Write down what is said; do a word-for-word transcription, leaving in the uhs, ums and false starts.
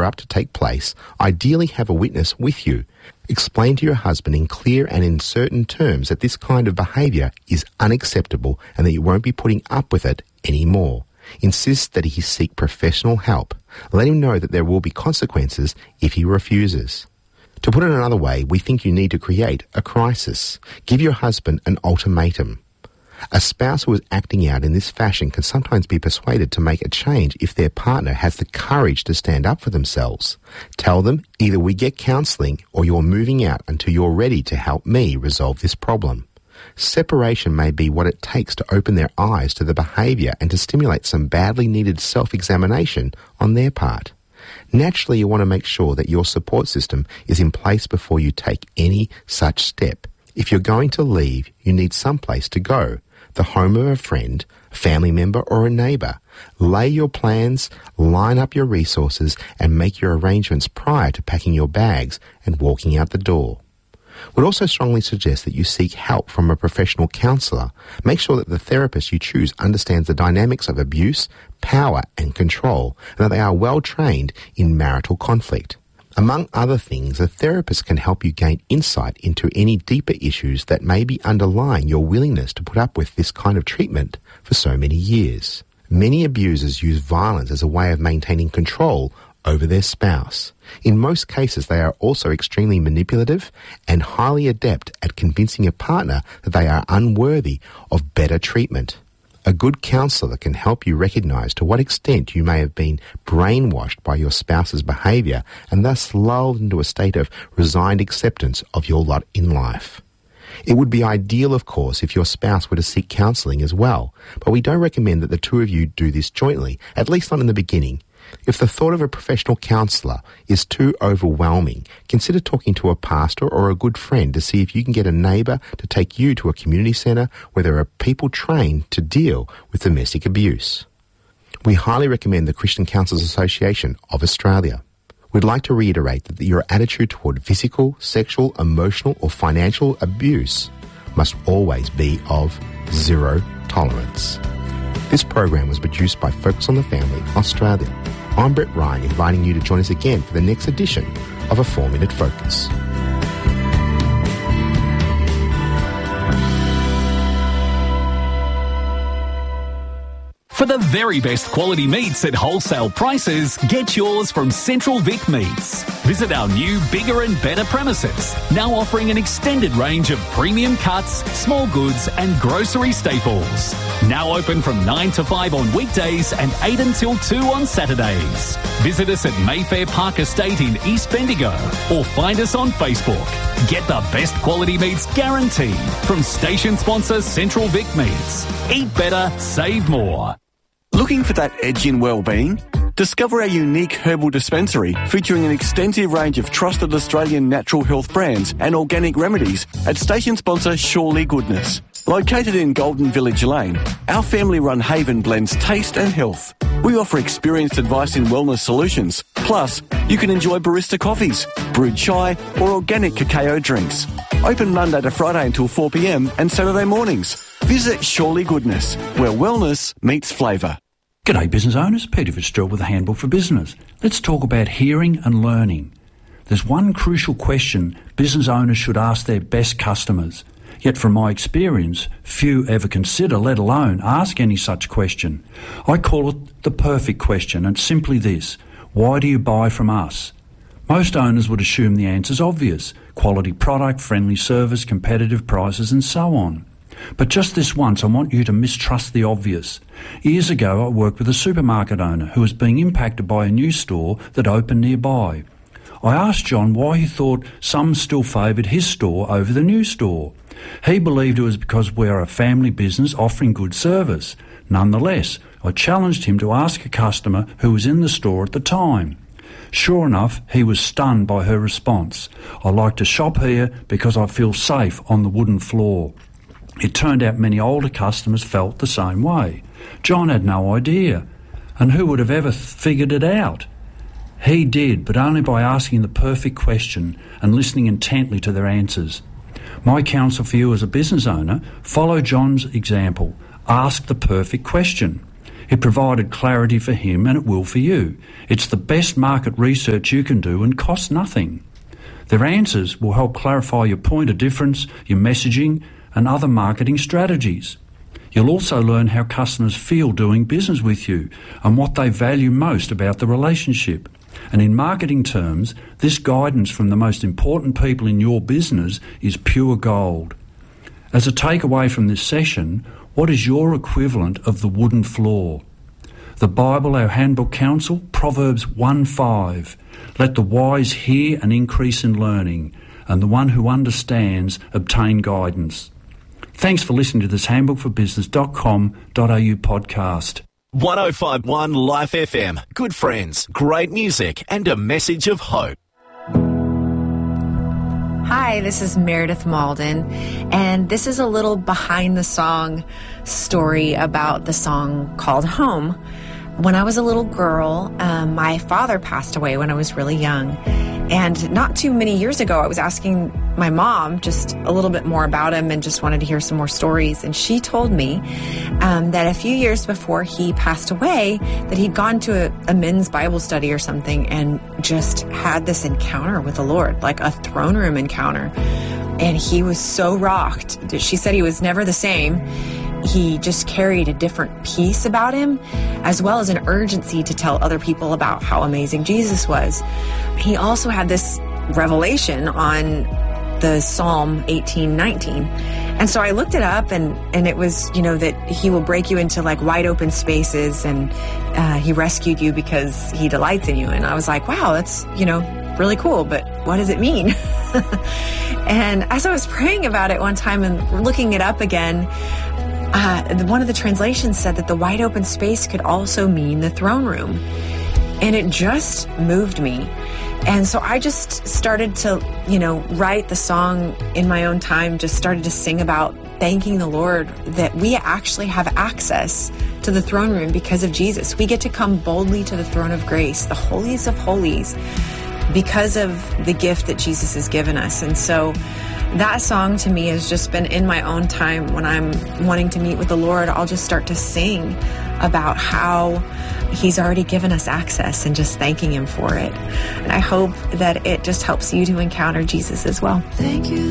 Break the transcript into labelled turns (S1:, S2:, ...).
S1: flare-up to take place, ideally have a witness with you. Explain to your husband in clear and in certain terms that this kind of behaviour is unacceptable and that you won't be putting up with it anymore. Insist that he seek professional help. Let him know that there will be consequences if he refuses. To put it another way, we think you need to create a crisis. Give your husband an ultimatum. A spouse who is acting out in this fashion can sometimes be persuaded to make a change if their partner has the courage to stand up for themselves. Tell them, either we get counselling or you're moving out until you're ready to help me resolve this problem. Separation may be what it takes to open their eyes to the behaviour and to stimulate some badly needed self-examination on their part. Naturally, you want to make sure that your support system is in place before you take any such step. If you're going to leave, you need some place to go. The home of a friend, a family member or a neighbour. Lay your plans, line up your resources and make your arrangements prior to packing your bags and walking out the door. We'd also strongly suggest that you seek help from a professional counsellor. Make sure that the therapist you choose understands the dynamics of abuse, power and control, and that they are well trained in marital conflict. Among other things, a therapist can help you gain insight into any deeper issues that may be underlying your willingness to put up with this kind of treatment for so many years. Many abusers use violence as a way of maintaining control over their spouse. In most cases, they are also extremely manipulative and highly adept at convincing a partner that they are unworthy of better treatment. A good counsellor can help you recognise to what extent you may have been brainwashed by your spouse's behaviour and thus lulled into a state of resigned acceptance of your lot in life. It would be ideal, of course, if your spouse were to seek counselling as well, but we don't recommend that the two of you do this jointly, at least not in the beginning. If the thought of a professional counsellor is too overwhelming, consider talking to a pastor or a good friend to see if you can get a neighbour to take you to a community centre where there are people trained to deal with domestic abuse. We highly recommend the Christian Counsellors Association of Australia. We'd like to reiterate that your attitude toward physical, sexual, emotional or financial abuse must always be of zero tolerance. This program was produced by Focus on the Family Australia. I'm Brett Ryan, inviting you to join us again for the next edition of A four minute Focus.
S2: For the very best quality meats at wholesale prices, get yours from Central Vic Meats. Visit our new, bigger and better premises, now offering an extended range of premium cuts, small goods and grocery staples. Now open from nine to five on weekdays and eight until two on Saturdays. Visit us at Mayfair Park Estate in East Bendigo or find us on Facebook. Get the best quality meats guaranteed from station sponsor Central Vic Meats. Eat better, save more.
S3: Looking for that edge in well-being? Discover our unique herbal dispensary featuring an extensive range of trusted Australian natural health brands and organic remedies at station sponsor Surely Goodness. Located in Golden Village Lane, our family-run haven blends taste and health. We offer experienced advice in wellness solutions. Plus, you can enjoy barista coffees, brewed chai or organic cacao drinks. Open Monday to Friday until four p m and Saturday mornings. Visit Surely Goodness, where wellness meets flavour.
S4: G'day business owners, Peter Fitzgerald with the Handbook for Business. Let's talk about hearing and learning. There's one crucial question business owners should ask their best customers. Yet from my experience, few ever consider, let alone ask any such question. I call it the perfect question, and it's simply this: why do you buy from us? Most owners would assume the answer's obvious: quality product, friendly service, competitive prices and so on. But just this once, I want you to mistrust the obvious. Years ago, I worked with a supermarket owner who was being impacted by a new store that opened nearby. I asked John why he thought some still favoured his store over the new store. He believed it was because we're a family business offering good service. Nonetheless, I challenged him to ask a customer who was in the store at the time. Sure enough, he was stunned by her response. I like to shop here because I feel safe on the wooden floor. It turned out many older customers felt the same way. John had no idea. And who would have ever figured it out? He did, but only by asking the perfect question and listening intently to their answers. My counsel for you as a business owner, follow John's example. Ask the perfect question. It provided clarity for him and it will for you. It's the best market research you can do and costs nothing. Their answers will help clarify your point of difference, your messaging and other marketing strategies. You'll also learn how customers feel doing business with you and what they value most about the relationship. And in marketing terms, this guidance from the most important people in your business is pure gold. As a takeaway from this session, what is your equivalent of the wooden floor? The Bible, our handbook counsel, Proverbs one five. Let the wise hear and increase in learning, and the one who understands obtain guidance. Thanks for listening to this handbook for business dot com dot a u podcast.
S5: one oh five point one Life F M. Good friends, great music, and a message of hope.
S6: Hi, this is Meredith Malden, and this is a little behind the song story about the song called Home. When I was a little girl, um, my father passed away when I was really young. And not too many years ago, I was asking my mom just a little bit more about him and just wanted to hear some more stories. And she told me um, that a few years before he passed away, that he'd gone to a, a men's Bible study or something and just had this encounter with the Lord, like a throne room encounter. And he was so rocked. She said he was never the same. He just carried a different peace about him, as well as an urgency to tell other people about how amazing Jesus was. He also had this revelation on the Psalm eighteen nineteen. And so I looked it up, and, and it was, you know, that he will break you into like wide open spaces, and uh, he rescued you because he delights in you. And I was like, wow, that's, you know, really cool, but what does it mean? And as I was praying about it one time and looking it up again, Uh, one of the translations said that the wide open space could also mean the throne room. And it just moved me. And so I just started to, you know, write the song in my own time, just started to sing about thanking the Lord that we actually have access to the throne room because of Jesus. We get to come boldly to the throne of grace, the holiest of holies, because of the gift that Jesus has given us. And so that song to me has just been in my own time when I'm wanting to meet with the Lord. I'll just start to sing about how he's already given us access and just thanking him for it. And I hope that it just helps you to encounter Jesus as well.
S7: Thank you.